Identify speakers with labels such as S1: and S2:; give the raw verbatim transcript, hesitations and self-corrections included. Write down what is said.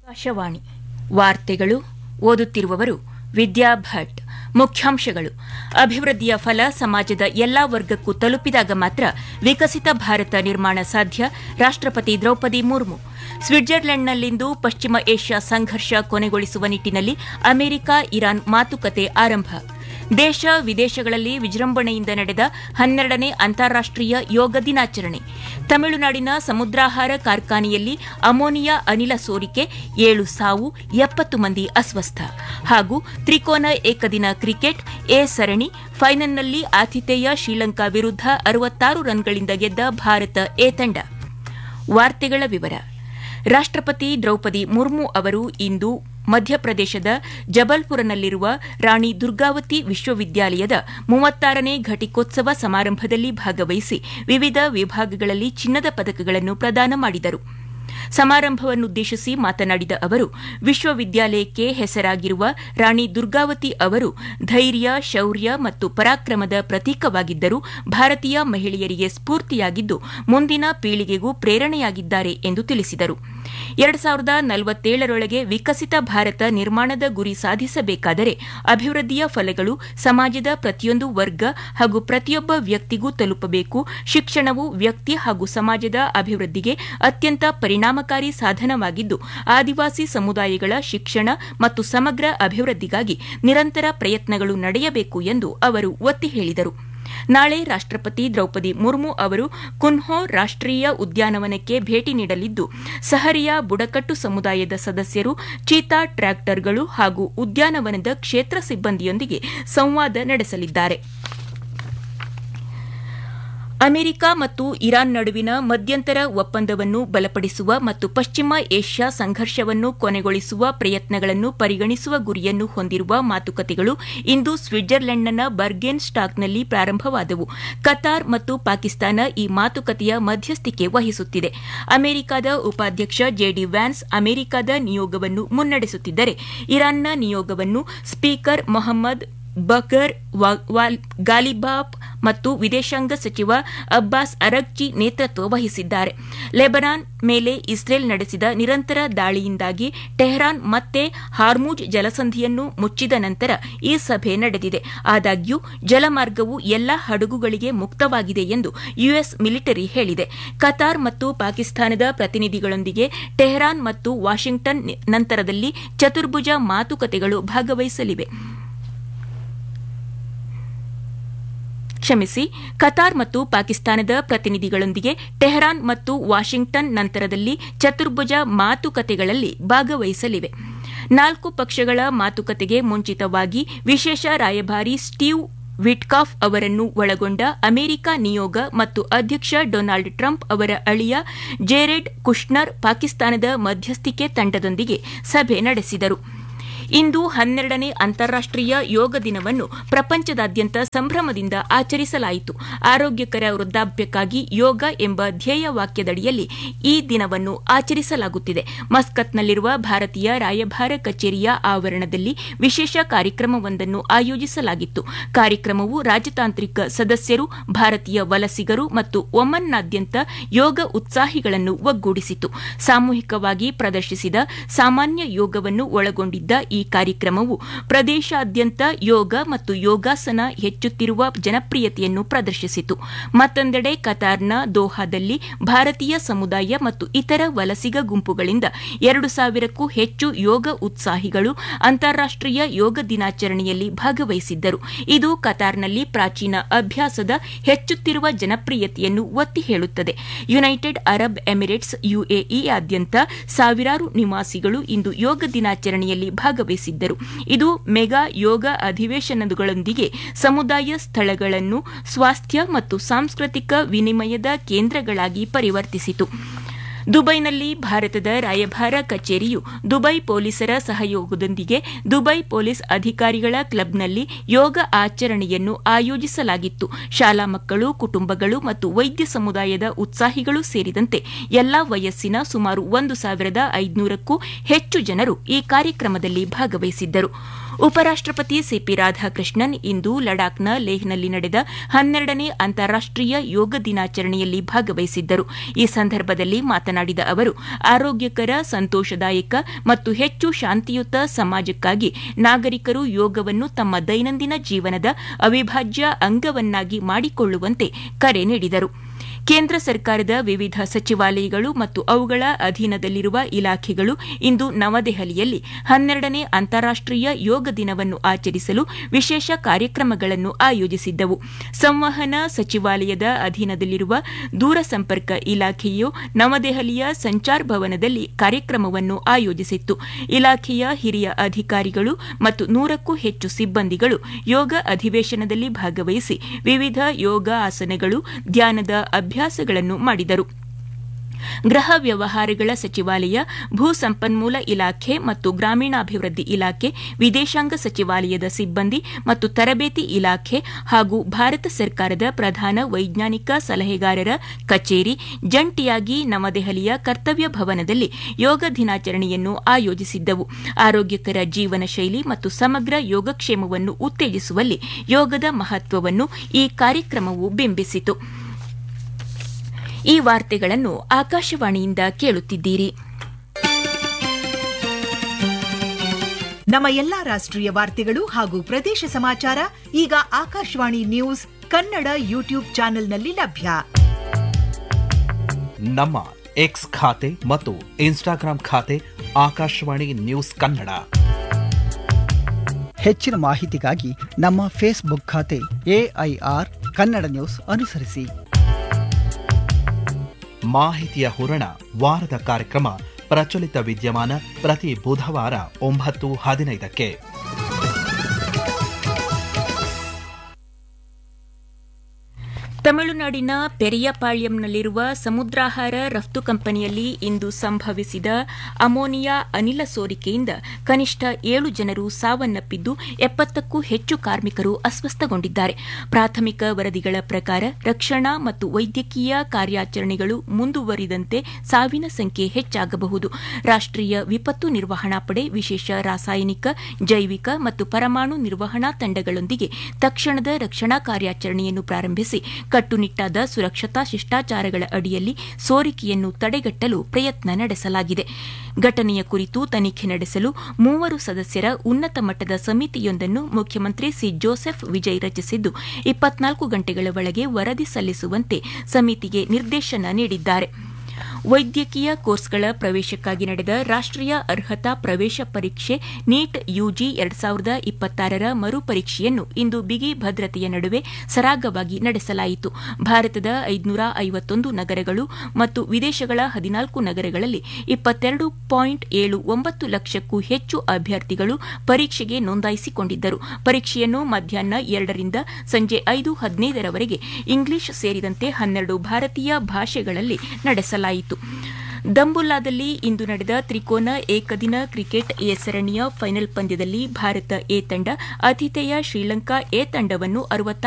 S1: ಆಕಾಶವಾಣಿ ವಾರ್ತೆಗಳು ಓದುತ್ತಿರುವವರು ವಿದ್ಯಾ ಭಟ್. ಮುಖ್ಯಾಂಶಗಳು: ಅಭಿವೃದ್ಧಿಯ ಫಲ ಸಮಾಜದ ಎಲ್ಲಾ ವರ್ಗಕ್ಕೂ ತಲುಪಿದಾಗ ಮಾತ್ರ ವಿಕಸಿತ ಭಾರತ ನಿರ್ಮಾಣ ಸಾಧ್ಯ. ರಾಷ್ಟ್ರಪತಿ ದ್ರೌಪದಿ ಮುರ್ಮು. ಸ್ವಿಟ್ಜರ್ಲೆಂಡ್ನಲ್ಲಿಂದು ಪಶ್ಚಿಮ ಏಷ್ಯಾ ಸಂಘರ್ಷ ಕೊನೆಗೊಳಿಸುವ ನಿಟ್ಟಿನಲ್ಲಿ ಅಮೆರಿಕ ಇರಾನ್ ಮಾತುಕತೆ ಆರಂಭ. ದೇಶ ವಿದೇಶಗಳಲ್ಲಿ ವಿಜೃಂಭಣೆಯಿಂದ ನಡೆದ ಹನ್ನೆರಡನೇ ಅಂತಾರಾಷ್ಟೀಯ ಯೋಗ ದಿನಾಚರಣೆ. ತಮಿಳುನಾಡಿನ ಸಮುದ್ರಾಹಾರ ಕಾರ್ಖಾನೆಯಲ್ಲಿ ಅಮೋನಿಯಾ ಅನಿಲ ಸೋರಿಕೆ, ಏಳು ಸಾವು, ಎಪ್ಪತ್ತು ಮಂದಿ ಅಸ್ವಸ್ಥ. ಹಾಗೂ ತ್ರಿಕೋನ ಏಕದಿನ ಕ್ರಿಕೆಟ್ ಎ ಸರಣಿ ಫೈನಲ್ನಲ್ಲಿ ಆತಿಥೇಯ ಶ್ರೀಲಂಕಾ ವಿರುದ್ಧ ಅರವತ್ತಾರು ರನ್ಗಳಿಂದ ಗೆದ್ದ ಭಾರತ ಎ ತಂಡ. ವಾರ್ತೆಗಳ ವಿವರ. ರಾಷ್ಟ್ರಪತಿ ದ್ರೌಪದಿ ಮುರ್ಮು ಅವರು ಇಂದು ಮಧ್ಯಪ್ರದೇಶದ ಜಬಲ್ಪುರನಲ್ಲಿರುವ ರಾಣಿ ದುರ್ಗಾವತಿ ವಿಶ್ವವಿದ್ಯಾಲಯದ ಮೂವತ್ತಾರನೇ ಘಟಿಕೋತ್ಸವ ಸಮಾರಂಭದಲ್ಲಿ ಭಾಗವಹಿಸಿ ವಿವಿಧ ವಿಭಾಗಗಳಲ್ಲಿ ಚಿನ್ನದ ಪದಕಗಳನ್ನು ಪ್ರದಾನ ಮಾಡಿದರು. ಸಮಾರಂಭವನ್ನುದ್ದೇಶಿಸಿ ಮಾತನಾಡಿದ ಅವರು, ವಿಶ್ವವಿದ್ಯಾಲಯಕ್ಕೆ ಹೆಸರಾಗಿರುವ ರಾಣಿ ದುರ್ಗಾವತಿ ಅವರು ಧೈರ್ಯ, ಶೌರ್ಯ ಮತ್ತು ಪರಾಕ್ರಮದ ಪ್ರತೀಕವಾಗಿದ್ದರು. ಭಾರತೀಯ ಮಹಿಳೆಯರಿಗೆ ಸ್ಫೂರ್ತಿಯಾಗಿದ್ದು ಮುಂದಿನ ಪೀಳಿಗೆಗೂ ಪ್ರೇರಣೆಯಾಗಿದ್ದಾರೆ ಎಂದು ತಿಳಿಸಿದರು. ಎರಡು ಸಾವಿರದ ನಲವತ್ತೇಳರೊಳಗೆ ವಿಕಸಿತ ಭಾರತ ನಿರ್ಮಾಣದ ಗುರಿ ಸಾಧಿಸಬೇಕಾದರೆ ಅಭಿವೃದ್ಧಿಯ ಫಲಗಳು ಸಮಾಜದ ಪ್ರತಿಯೊಂದು ವರ್ಗ ಹಾಗೂ ಪ್ರತಿಯೊಬ್ಬ ವ್ಯಕ್ತಿಗೂ ತಲುಪಬೇಕು. ಶಿಕ್ಷಣವು ವ್ಯಕ್ತಿ ಹಾಗೂ ಸಮಾಜದ ಅಭಿವೃದ್ಧಿಗೆ ಅತ್ಯಂತ ಪರಿಣಾಮಕಾರಿ ಸಾಧನವಾಗಿದ್ದು, ಆದಿವಾಸಿ ಸಮುದಾಯಗಳ ಶಿಕ್ಷಣ ಮತ್ತು ಸಮಗ್ರ ಅಭಿವೃದ್ಧಿಗಾಗಿ ನಿರಂತರ ಪ್ರಯತ್ನಗಳು ನಡೆಯಬೇಕು ಎಂದು ಅವರು ಒತ್ತಿ ಹೇಳಿದರು. ನಾಳೆ ರಾಷ್ಟ್ರಪತಿ ದ್ರೌಪದಿ ಮುರ್ಮು ಅವರು ಕುನ್ಹೋ ರಾಷ್ಟ್ರೀಯ ಉದ್ಯಾನವನಕ್ಕೆ ಭೇಟಿ ನೀಡಲಿದ್ದು, ಸಹರಿಯಾ ಬುಡಕಟ್ಟು ಸಮುದಾಯದ ಸದಸ್ಯರು, ಚೀತಾ ಟ್ರ್ಯಾಕ್ಟರ್ಗಳು ಹಾಗೂ ಉದ್ಯಾನವನದ ಕ್ಷೇತ್ರ ಸಿಬ್ಬಂದಿಯೊಂದಿಗೆ ಸಂವಾದ ನಡೆಸಲಿದ್ದಾರೆ. ಅಮೆರಿಕ ಮತ್ತು ಇರಾನ್ ನಡುವಿನ ಮಧ್ಯಂತರ ಒಪ್ಪಂದವನ್ನು ಬಲಪಡಿಸುವ ಮತ್ತು ಪಶ್ಚಿಮ ಏಷ್ಯಾ ಸಂಘರ್ಷವನ್ನು ಕೊನೆಗೊಳಿಸುವ ಪ್ರಯತ್ನಗಳನ್ನು ಪರಿಗಣಿಸುವ ಗುರಿಯನ್ನು ಹೊಂದಿರುವ ಮಾತುಕತೆಗಳು ಇಂದು ಸ್ವಿಟ್ಜರ್ಲೆಂಡ್ನ ಬರ್ಗೆನ್ ಸ್ಟಾಕ್ನಲ್ಲಿ ಪ್ರಾರಂಭವಾದವು. ಕತಾರ್ ಮತ್ತು ಪಾಕಿಸ್ತಾನ ಈ ಮಾತುಕತೆಯ ಮಧ್ಯಸ್ಥಿಕೆ ವಹಿಸುತ್ತಿದೆ. ಅಮೆರಿಕದ ಉಪಾಧ್ಯಕ್ಷ ಜೆಡಿ ವ್ಯಾನ್ಸ್ ಅಮೆರಿಕದ ನಿಯೋಗವನ್ನು ಮುನ್ನಡೆಸುತ್ತಿದ್ದರೆ, ಇರಾನ್ನ ನಿಯೋಗವನ್ನು ಸ್ಪೀಕರ್ ಮೊಹಮ್ಮದ್ ಬಕರ್ ಗಾಲಿಬಾಫ್ ಮತ್ತು ವಿದೇಶಾಂಗ ಸಚಿವ ಅಬ್ಬಾಸ್ ಅರಗ್ಚಿ ನೇತೃತ್ವ ವಹಿಸಿದ್ದಾರೆ. ಲೆಬನಾನ್ ಮೇಲೆ ಇಸ್ರೇಲ್ ನಡೆಸಿದ ನಿರಂತರ ದಾಳಿಯಿಂದಾಗಿ ಟೆಹರಾನ್ ಮತ್ತೆ ಹಾರ್ಮುಜ್ ಜಲಸಂಧಿಯನ್ನು ಮುಚ್ಚಿದ ನಂತರ ಈ ಸಭೆ ನಡೆದಿದೆ. ಆದಾಗ್ಯೂ ಜಲಮಾರ್ಗವು ಎಲ್ಲಾ ಹಡಗುಗಳಿಗೆ ಮುಕ್ತವಾಗಿದೆ ಎಂದು ಯುಎಸ್ ಮಿಲಿಟರಿ ಹೇಳಿದೆ. ಕತಾರ್ ಮತ್ತು ಪಾಕಿಸ್ತಾನದ ಪ್ರತಿನಿಧಿಗಳೊಂದಿಗೆ ಟೆಹರಾನ್ ಮತ್ತು ವಾಷಿಂಗ್ಟನ್ ನಂತರದಲ್ಲಿ ಚತುರ್ಭುಜ ಮಾತುಕತೆಗಳು ಭಾಗವಹಿಸಲಿವೆ. ಕ್ಷಮಿಸಿ ಕತಾರ್ ಮತ್ತು ಪಾಕಿಸ್ತಾನದ ಪ್ರತಿನಿಧಿಗಳೊಂದಿಗೆ ಟೆಹರಾನ್ ಮತ್ತು ವಾಷಿಂಗ್ಟನ್ ನಂತರದಲ್ಲಿ ಚತುರ್ಭುಜ ಮಾತುಕತೆಗಳಲ್ಲಿ ಭಾಗವಹಿಸಲಿವೆ. ನಾಲ್ಕು ಪಕ್ಷಗಳ ಮಾತುಕತೆಗೆ ಮುಂಚಿತವಾಗಿ ವಿಶೇಷ ರಾಯಭಾರಿ ಸ್ಟೀವ್ ವಿಟ್ಕಾಫ್ ಅವರನ್ನು ಒಳಗೊಂಡ ಅಮೆರಿಕ ನಿಯೋಗ ಮತ್ತು ಅಧ್ಯಕ್ಷ ಡೊನಾಲ್ಡ್ ಟ್ರಂಪ್ ಅವರ ಅಳಿಯ ಜೇರೆಡ್ ಕುಶ್ನರ್ ಪಾಕಿಸ್ತಾನದ ಮಧ್ಯಸ್ಥಿಕೆ ತಂಡದೊಂದಿಗೆ ಸಭೆ ನಡೆಸಿದರು. ಇಂದು ಹನ್ನೆರಡನೇ ಅಂತಾರಾಷ್ಟೀಯ ಯೋಗ ದಿನವನ್ನು ಪ್ರಪಂಚದಾದ್ಯಂತ ಸಂಭ್ರಮದಿಂದ ಆಚರಿಸಲಾಯಿತು. ಆರೋಗ್ಯಕರ ವೃದ್ಧಾಪ್ಯಕ್ಕಾಗಿ ಯೋಗ ಎಂಬ ಧ್ಯೇಯ ವಾಕ್ಯದಡಿಯಲ್ಲಿ ಈ ದಿನವನ್ನು ಆಚರಿಸಲಾಗುತ್ತಿದೆ. ಮಸ್ಕತ್ನಲ್ಲಿರುವ ಭಾರತೀಯ ರಾಯಭಾರ ಕಚೇರಿಯ ಆವರಣದಲ್ಲಿ ವಿಶೇಷ ಕಾರ್ಯಕ್ರಮವೊಂದನ್ನು ಆಯೋಜಿಸಲಾಗಿತ್ತು. ಕಾರ್ಯಕ್ರಮವು ರಾಜತಾಂತ್ರಿಕ ಸದಸ್ಯರು, ಭಾರತೀಯ ವಲಸಿಗರು ಮತ್ತು ಒಮನ್ನಾದ್ಯಂತ ಯೋಗ ಉತ್ಸಾಹಿಗಳನ್ನು ಒಗ್ಗೂಡಿಸಿತು. ಸಾಮೂಹಿಕವಾಗಿ ಪ್ರದರ್ಶಿಸಿದ ಸಾಮಾನ್ಯ ಯೋಗವನ್ನು ಒಳಗೊಂಡಿದ್ದ ಈ ಕಾರ್ಯಕ್ರಮವು ಪ್ರದೇಶಾದ್ಯಂತ ಯೋಗ ಮತ್ತು ಯೋಗಾಸನ ಹೆಚ್ಚುತ್ತಿರುವ ಜನಪ್ರಿಯತೆಯನ್ನು ಪ್ರದರ್ಶಿಸಿತು. ಮತ್ತೊಂದೆಡೆ ಕತಾರ್ನ ದೋಹಾದಲ್ಲಿ ಭಾರತೀಯ ಸಮುದಾಯ ಮತ್ತು ಇತರ ವಲಸಿಗ ಗುಂಪುಗಳಿಂದ ಎರಡು ಸಾವಿರಕ್ಕೂ ಹೆಚ್ಚು ಯೋಗ ಉತ್ಸಾಹಿಗಳು ಅಂತಾರಾಷ್ಟೀಯ ಯೋಗ ದಿನಾಚರಣೆಯಲ್ಲಿ ಭಾಗವಹಿಸಿದ್ದರು. ಇದು ಕತಾರ್ನಲ್ಲಿ ಪ್ರಾಚೀನ ಅಭ್ಯಾಸದ ಹೆಚ್ಚುತ್ತಿರುವ ಜನಪ್ರಿಯತೆಯನ್ನು ಒತ್ತಿ ಹೇಳುತ್ತದೆ. ಯುನೈಟೆಡ್ ಅರಬ್ ಎಮಿರೇಟ್ಸ್ ಯುಎಇಯಾದ್ಯಂತ ಸಾವಿರಾರು ನಿವಾಸಿಗಳು ಇಂದು ಯೋಗ ದಿನಾಚರಣೆಯಲ್ಲಿ ಭಾಗವಹಿಸಿದ್ದರು. ಇದು ಮೆಗಾ ಯೋಗ ಅಧಿವೇಶನಗಳೊಂದಿಗೆ ಸಮುದಾಯ ಸ್ಥಳಗಳನ್ನು ಸ್ವಾಸ್ಥ್ಯ ಮತ್ತು ಸಾಂಸ್ಕೃತಿಕ ವಿನಿಮಯದ ಕೇಂದ್ರಗಳಾಗಿ ಪರಿವರ್ತಿಸಿತು. ದುಬೈನಲ್ಲಿ ಭಾರತದ ರಾಯಭಾರ ಕಚೇರಿಯು ದುಬೈ ಪೊಲೀಸರ ಸಹಯೋಗದೊಂದಿಗೆ ದುಬೈ ಪೊಲೀಸ್ ಅಧಿಕಾರಿಗಳ ಕ್ಲಬ್ನಲ್ಲಿ ಯೋಗ ಆಚರಣೆಯನ್ನು ಆಯೋಜಿಸಲಾಗಿತ್ತು. ಶಾಲಾ ಮಕ್ಕಳು, ಕುಟುಂಬಗಳು ಮತ್ತು ವೈದ್ಯ ಸಮುದಾಯದ ಉತ್ಸಾಹಿಗಳು ಸೇರಿದಂತೆ ಎಲ್ಲಾ ವಯಸ್ಸಿನ ಸುಮಾರು ಒಂದು ಸಾವಿರದ ಐದುನೂರಕ್ಕೂ ಹೆಚ್ಚು ಜನರು ಈ ಕಾರ್ಯಕ್ರಮದಲ್ಲಿ ಭಾಗವಹಿಸಿದ್ದರು. ಉಪರಾಷ್ಟಪತಿ ಸಿಪಿ ರಾಧಾಕೃಷ್ಣನ್ ಇಂದು ಲಡಾಖ್ನ ಲೇಹ್ನಲ್ಲಿ ನಡೆದ ಹನ್ನೆರಡನೇ ಅಂತಾರಾಷ್ಟೀಯ ಯೋಗ ದಿನಾಚರಣೆಯಲ್ಲಿ ಭಾಗವಹಿಸಿದ್ದರು. ಈ ಸಂದರ್ಭದಲ್ಲಿ ಮಾತನಾಡಿದ ಅವರು, ಆರೋಗ್ಯಕರ, ಸಂತೋಷದಾಯಕ ಮತ್ತು ಹೆಚ್ಚು ಶಾಂತಿಯುತ ಸಮಾಜಕ್ಕಾಗಿ ನಾಗರಿಕರು ಯೋಗವನ್ನು ತಮ್ಮ ದೈನಂದಿನ ಜೀವನದ ಅವಿಭಾಜ್ಯ ಅಂಗವನ್ನಾಗಿ ಮಾಡಿಕೊಳ್ಳುವಂತೆ ಕರೆ ನೀಡಿದರು. ಕೇಂದ್ರ ಸರ್ಕಾರದ ವಿವಿಧ ಸಚಿವಾಲಯಗಳು ಮತ್ತು ಅವುಗಳ ಅಧೀನದಲ್ಲಿರುವ ಇಲಾಖೆಗಳು ಇಂದು ನವದೆಹಲಿಯಲ್ಲಿ ಹನ್ನೆರಡನೇ ಅಂತಾರಾಷ್ಟೀಯ ಯೋಗ ದಿನವನ್ನು ಆಚರಿಸಲು ವಿಶೇಷ ಕಾರ್ಯಕ್ರಮಗಳನ್ನು ಆಯೋಜಿಸಿದ್ದವು. ಸಂವಹನ ಸಚಿವಾಲಯದ ಅಧೀನದಲ್ಲಿರುವ ದೂರಸಂಪರ್ಕ ಇಲಾಖೆಯು ನವದೆಹಲಿಯ ಸಂಚಾರ್ ಭವನದಲ್ಲಿ ಕಾರ್ಯಕ್ರಮವನ್ನು ಆಯೋಜಿಸಿತ್ತು. ಇಲಾಖೆಯ ಹಿರಿಯ ಅಧಿಕಾರಿಗಳು ಮತ್ತು ನೂರಕ್ಕೂ ಹೆಚ್ಚು ಸಿಬ್ಬಂದಿಗಳು ಯೋಗ ಅಧಿವೇಶನದಲ್ಲಿ ಭಾಗವಹಿಸಿ ವಿವಿಧ ಯೋಗ ಆಸನಗಳು, ಧ್ಯಾನದ ಅಭ್ಯಾಸಗಳನ್ನು ಮಾಡಿದರು. ಗೃಹ ವ್ಯವಹಾರಗಳ ಸಚಿವಾಲಯ, ಭೂ ಸಂಪನ್ಮೂಲ ಇಲಾಖೆ ಮತ್ತು ಗ್ರಾಮೀಣಾಭಿವೃದ್ಧಿ ಇಲಾಖೆ, ವಿದೇಶಾಂಗ ಸಚಿವಾಲಯದ ಸಿಬ್ಬಂದಿ ಮತ್ತು ತರಬೇತಿ ಇಲಾಖೆ ಹಾಗೂ ಭಾರತ ಸರ್ಕಾರದ ಪ್ರಧಾನ ವೈಜ್ಞಾನಿಕ ಸಲಹೆಗಾರರ ಕಚೇರಿ ಜಂಟಿಯಾಗಿ ನವದೆಹಲಿಯ ಕರ್ತವ್ಯ ಭವನದಲ್ಲಿ ಯೋಗ ದಿನಾಚರಣೆಯನ್ನು ಆಯೋಜಿಸಿದ್ದವು. ಆರೋಗ್ಯಕರ ಜೀವನ ಶೈಲಿ ಮತ್ತು ಸಮಗ್ರ ಯೋಗಕ್ಷೇಮವನ್ನು ಉತ್ತೇಜಿಸುವಲ್ಲಿ ಯೋಗದ ಮಹತ್ವವನ್ನು ಈ ಕಾರ್ಯಕ್ರಮವು ಬಿಂಬಿಸಿತು. ಈ ವಾರ್ತೆಗಳನ್ನು ಆಕಾಶವಾಣಿಯಿಂದ ಕೇಳುತ್ತಿದ್ದೀರಿ.
S2: ನಮ್ಮ ಎಲ್ಲಾ ರಾಷ್ಟ್ರೀಯ ವಾರ್ತೆಗಳು ಹಾಗೂ ಪ್ರದೇಶ ಸಮಾಚಾರ ಈಗ ಆಕಾಶವಾಣಿ ನ್ಯೂಸ್ ಕನ್ನಡ ಯೂಟ್ಯೂಬ್ ಚಾನೆಲ್ನಲ್ಲಿ ಲಭ್ಯ.
S3: ನಮ್ಮ ಎಕ್ಸ್ ಖಾತೆ ಮತ್ತು ಇನ್ಸ್ಟಾಗ್ರಾಂ ಖಾತೆ ಆಕಾಶವಾಣಿ ನ್ಯೂಸ್ ಕನ್ನಡ.
S4: ಹೆಚ್ಚಿನ ಮಾಹಿತಿಗಾಗಿ ನಮ್ಮ ಫೇಸ್ಬುಕ್ ಖಾತೆ ಎಐಆರ್ ಕನ್ನಡ ನ್ಯೂಸ್ ಅನುಸರಿಸಿ.
S3: ಮಾಹಿತಿಯ ಹೂರಣ ವಾರದ ಕಾರ್ಯಕ್ರಮ ಪ್ರಚಲಿತ ವಿದ್ಯಮಾನ ಪ್ರತಿ ಬುಧವಾರ ಒಂಬತ್ತು ಹದಿನೈದಕ್ಕೆ.
S1: ತಮಿಳುನಾಡಿನ ಪೆರಿಯಪಾಳ್ಯಂನಲ್ಲಿರುವ ಸಮುದ್ರಾಹಾರ ರಫ್ತು ಕಂಪನಿಯಲ್ಲಿ ಇಂದು ಸಂಭವಿಸಿದ ಅಮೋನಿಯಾ ಅನಿಲ ಸೋರಿಕೆಯಿಂದ ಕನಿಷ್ಠ ಏಳು ಜನರು ಸಾವನ್ನಪ್ಪಿದ್ದು ಎಪ್ಪತ್ತಕ್ಕೂ ಹೆಚ್ಚು ಕಾರ್ಮಿಕರು ಅಸ್ವಸ್ಥಗೊಂಡಿದ್ದಾರೆ. ಪ್ರಾಥಮಿಕ ವರದಿಗಳ ಪ್ರಕಾರ ರಕ್ಷಣಾ ಮತ್ತು ವೈದ್ಯಕೀಯ ಕಾರ್ಯಾಚರಣೆಗಳು ಮುಂದುವರಿದಂತೆ ಸಾವಿನ ಸಂಖ್ಯೆ ಹೆಚ್ಚಾಗಬಹುದು. ರಾಷ್ಟೀಯ ವಿಪತ್ತು ನಿರ್ವಹಣಾ ಪಡೆ ವಿಶೇಷ ರಾಸಾಯನಿಕ, ಜೈವಿಕ ಮತ್ತು ಪರಮಾಣು ನಿರ್ವಹಣಾ ತಂಡಗಳೊಂದಿಗೆ ತಕ್ಷಣದ ರಕ್ಷಣಾ ಕಾರ್ಯಾಚರಣೆಯನ್ನು ಪ್ರಾರಂಭಿಸಿ ಕಟ್ಟುನಿಟ್ಟಾದ ಸುರಕ್ಷತಾ ಶಿಷ್ಟಾಚಾರಗಳ ಅಡಿಯಲ್ಲಿ ಸೋರಿಕೆಯನ್ನು ತಡೆಗಟ್ಟಲು ಪ್ರಯತ್ನ ನಡೆಸಲಾಗಿದೆ. ಘಟನೆಯ ಕುರಿತು ತನಿಖೆ ನಡೆಸಲು ಮೂವರು ಸದಸ್ಯರ ಉನ್ನತ ಮಟ್ಟದ ಸಮಿತಿಯೊಂದನ್ನು ಮುಖ್ಯಮಂತ್ರಿ ಸಿ ಜೋಸೆಫ್ ವಿಜಯ್ ರಚಿಸಿದ್ದು ಇಪ್ಪತ್ನಾಲ್ಕು ಗಂಟೆಗಳ ಒಳಗೆ ವರದಿ ಸಲ್ಲಿಸುವಂತೆ ಸಮಿತಿಗೆ ನಿರ್ದೇಶನ ನೀಡಿದ್ದಾರೆ. ವೈದ್ಯಕೀಯ ಕೋರ್ಸ್ಗಳ ಪ್ರವೇಶಕ್ಕಾಗಿ ನಡೆದ ರಾಷ್ಟೀಯ ಅರ್ಹತಾ ಪ್ರವೇಶ ಪರೀಕ್ಷೆ ನೀಟ್ ಯುಜಿ ಎರಡು ಸಾವಿರದ ಇಪ್ಪತ್ತಾರರ ಮರುಪರೀಕ್ಷೆಯನ್ನು ಇಂದು ಬಿಗಿ ಭದ್ರತೆಯ ನಡುವೆ ಸರಾಗವಾಗಿ ನಡೆಸಲಾಯಿತು. ಭಾರತದ ಐದುನೂರ ಐವತ್ತೊಂದು ನಗರಗಳು ಮತ್ತು ವಿದೇಶಗಳ ಹದಿನಾಲ್ಕು ನಗರಗಳಲ್ಲಿ ಇಪ್ಪತ್ತೆರಡು ಪಾಯಿಂಟ್ ಏಳು ಒಂಬತ್ತು ಲಕ್ಷಕ್ಕೂ ಹೆಚ್ಚು ಅಭ್ಯರ್ಥಿಗಳು ಪರೀಕ್ಷೆಗೆ ನೋಂದಾಯಿಸಿಕೊಂಡಿದ್ದರು. ಪರೀಕ್ಷೆಯನ್ನು ಮಧ್ಯಾಹ್ನ ಎರಡರಿಂದ ಸಂಜೆ ಐದು ಹದಿನೈದರವರೆಗೆ ಇಂಗ್ಲಿಷ್ ಸೇರಿದಂತೆ ಹನ್ನೆರಡು ಭಾರತೀಯ ಭಾಷೆಗಳಲ್ಲಿ ನಡೆಸಲಾಯಿತು. ದಂಬುಲ್ಲಾದಲ್ಲಿ ಇಂದು ನಡೆದ ತ್ರಿಕೋನ ಏಕದಿನ ಕ್ರಿಕೆಟ್ ಎ ಸರಣಿಯ ಫೈನಲ್ ಪಂದ್ಯದಲ್ಲಿ ಭಾರತ ಎ ತಂಡ ಆತಿಥೇಯ ಶ್ರೀಲಂಕಾ ಎ ತಂಡವನ್ನು